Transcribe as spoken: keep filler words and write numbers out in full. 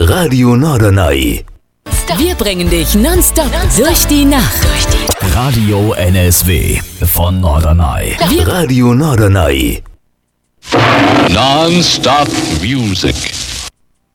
Radio Norderney. Wir bringen dich nonstop durch die Nacht. Radio N S W von Norderney. Wir Radio Norderney. Non-stop music.